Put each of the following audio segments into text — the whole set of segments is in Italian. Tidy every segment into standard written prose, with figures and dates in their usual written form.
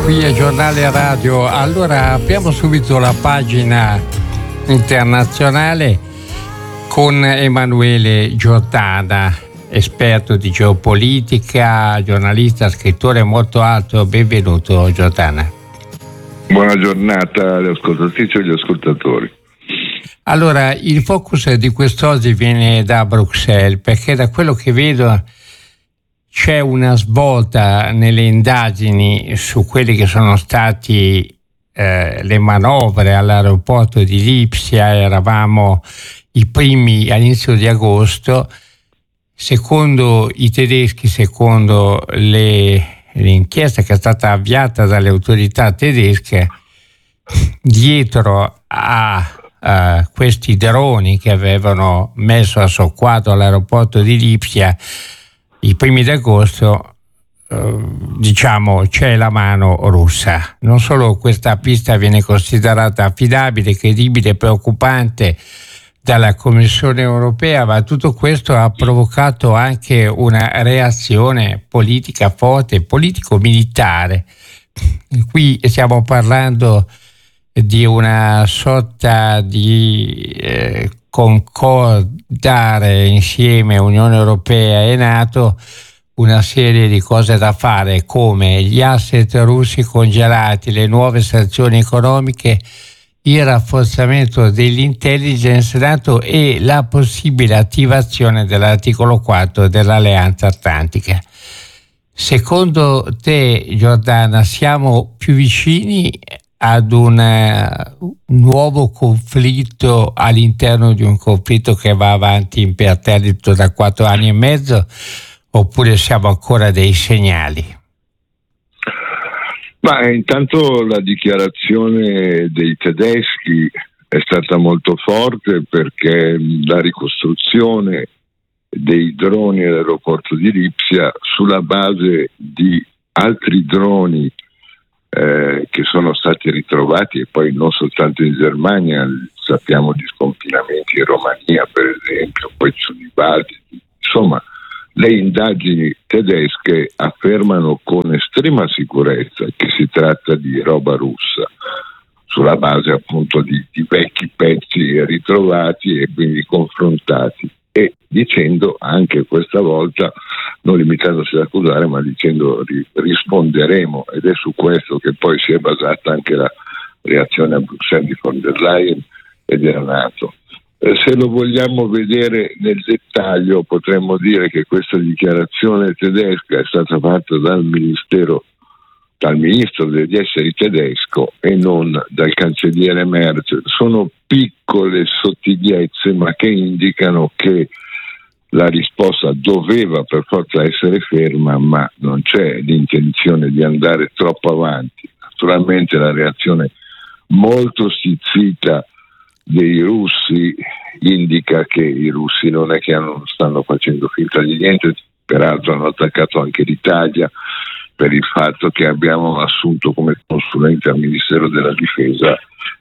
qui è Giornale Radio. Allora apriamo subito la pagina internazionale con Emanuele Giordana, esperto di geopolitica, giornalista, scrittore molto alto. Benvenuto Giordana. Buona giornata agli ascoltatrici e agli ascoltatori. Allora, il focus di quest'oggi viene da Bruxelles, perché da quello che vedo c'è una svolta nelle indagini su quelli che sono stati le manovre all'aeroporto di Lipsia. Eravamo i primi all'inizio di agosto. Secondo i tedeschi, secondo l'inchiesta che è stata avviata dalle autorità tedesche, dietro a questi droni che avevano messo a soqquadro all'aeroporto di Lipsia i primi d'agosto, c'è la mano russa. Non solo questa pista viene considerata affidabile, credibile, preoccupante dalla Commissione europea, ma tutto questo ha provocato anche una reazione politica forte, politico-militare. Qui stiamo parlando di una sorta di concordare insieme Unione Europea e NATO una serie di cose da fare, come gli asset russi congelati, le nuove sanzioni economiche, il rafforzamento dell'intelligence NATO e la possibile attivazione dell'articolo 4 dell'Alleanza Atlantica. Secondo te, Giordana, siamo più vicini ad un nuovo conflitto all'interno di un conflitto che va avanti imperterrito da 4 anni e mezzo, oppure siamo ancora dei segnali? Ma intanto la dichiarazione dei tedeschi è stata molto forte, perché la ricostruzione dei droni all'aeroporto di Lipsia sulla base di altri droni che sono stati ritrovati, e poi non soltanto in Germania, sappiamo di sconfinamenti in Romania per esempio, poi sui Baltici. Insomma, le indagini tedesche affermano con estrema sicurezza che si tratta di roba russa, sulla base appunto di vecchi pezzi ritrovati e quindi confrontati, e dicendo anche questa volta, non limitandosi ad accusare, ma dicendo risponderemo, ed è su questo che poi si è basata anche la reazione a Bruxelles di von der Leyen e della NATO. Se lo vogliamo vedere nel dettaglio, potremmo dire che questa dichiarazione tedesca è stata fatta dal ministro degli esteri tedesco e non dal cancelliere Merz. Sono piccole sottigliezze, ma che indicano che la risposta doveva per forza essere ferma, ma non c'è l'intenzione di andare troppo avanti. Naturalmente la reazione molto stizzita dei russi indica che i russi non è che non stanno facendo finta di niente. Peraltro hanno attaccato anche l'Italia per il fatto che abbiamo assunto come consulente al Ministero della Difesa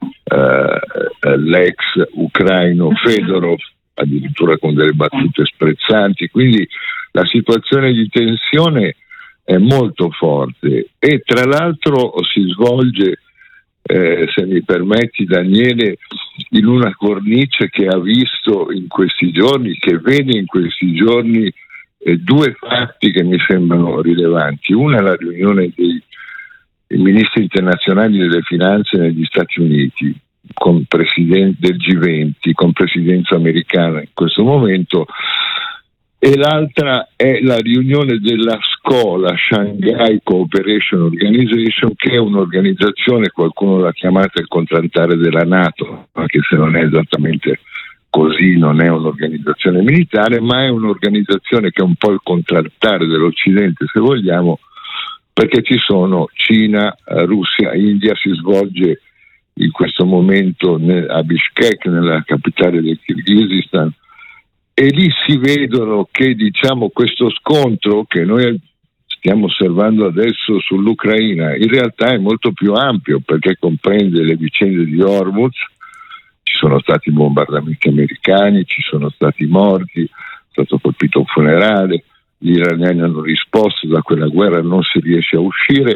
l'ex ucraino Fedorov, addirittura con delle battute sprezzanti. Quindi la situazione di tensione è molto forte, e tra l'altro si svolge, se mi permetti Daniele, in una cornice che ha visto in questi giorni, che vede in questi giorni due fatti che mi sembrano rilevanti. Una è la riunione dei ministri internazionali delle finanze negli Stati Uniti, con presidente del G20, con presidenza americana in questo momento, e l'altra è la riunione della SCO, Shanghai Cooperation Organization, che è un'organizzazione, qualcuno l'ha chiamata il contraltare della NATO, anche se non è esattamente così, non è un'organizzazione militare, ma è un'organizzazione che è un po' il contraltare dell'Occidente, se vogliamo, perché ci sono Cina, Russia, India. Si svolge in questo momento a Bishkek, nella capitale del Kirghizistan, e lì si vedono che questo scontro che noi stiamo osservando adesso sull'Ucraina in realtà è molto più ampio, perché comprende le vicende di Hormuz. Ci sono stati bombardamenti americani, ci sono stati morti, è stato colpito un funerale, gli iraniani hanno risposto, da quella guerra non si riesce a uscire,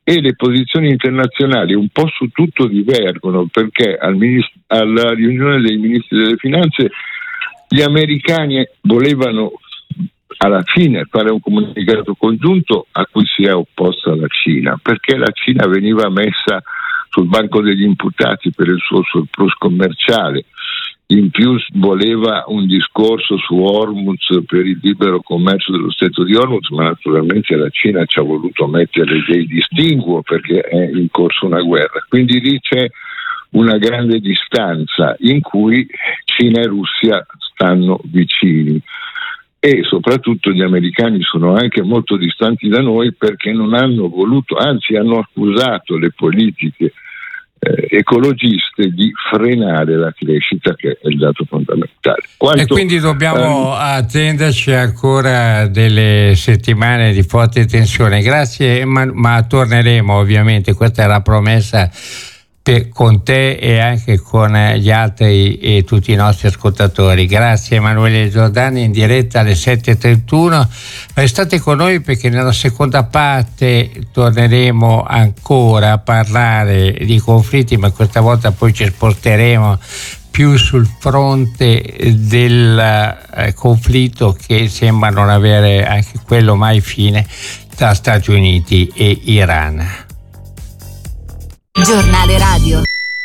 e le posizioni internazionali un po' su tutto divergono, perché alla riunione dei ministri delle finanze gli americani volevano alla fine fare un comunicato congiunto a cui si è opposta la Cina, perché la Cina veniva messa sul banco degli imputati per il suo surplus commerciale. In più voleva un discorso su Hormuz per il libero commercio dello Stretto di Hormuz, ma naturalmente la Cina ci ha voluto mettere dei distinguo perché è in corso una guerra. Quindi lì c'è una grande distanza in cui Cina e Russia stanno vicini, e soprattutto gli americani sono anche molto distanti da noi perché non hanno voluto, anzi hanno accusato le politiche ecologiste di frenare la crescita, che è il dato fondamentale. E quindi dobbiamo attenderci ancora delle settimane di forte tensione. Grazie, ma torneremo ovviamente, questa è la promessa con te e anche con gli altri e tutti i nostri ascoltatori. Grazie Emanuele Giordani, in diretta alle 7:31. Restate con noi perché nella seconda parte torneremo ancora a parlare di conflitti, ma questa volta poi ci sposteremo più sul fronte del conflitto che sembra non avere anche quello mai fine tra Stati Uniti e Iran. Giornale radio.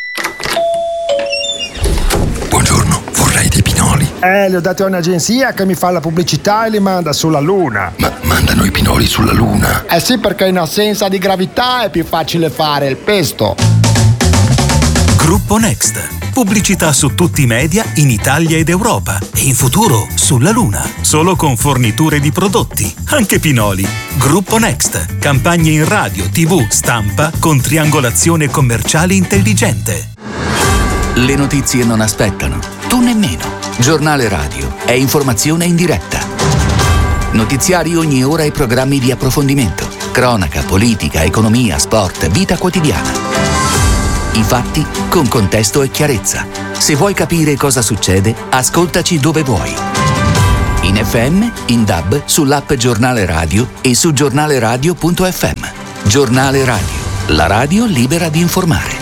Buongiorno, vorrei dei pinoli. Li ho dati a un'agenzia che mi fa la pubblicità e li manda sulla Luna. Ma mandano i pinoli sulla Luna? Sì, perché in assenza di gravità è più facile fare il pesto. Gruppo Next. Pubblicità su tutti i media in Italia ed Europa e in futuro sulla Luna. Solo con forniture di prodotti, anche pinoli. Gruppo Next. Campagne in radio, TV, stampa con triangolazione commerciale intelligente. Le notizie non aspettano. Tu nemmeno. Giornale radio è informazione in diretta. Notiziari ogni ora e programmi di approfondimento. Cronaca, politica, economia, sport, vita quotidiana. I fatti con contesto e chiarezza. Se vuoi capire cosa succede, ascoltaci dove vuoi. In FM, in DAB, sull'app Giornale Radio e su giornaleradio.fm. Giornale Radio, la radio libera di informare.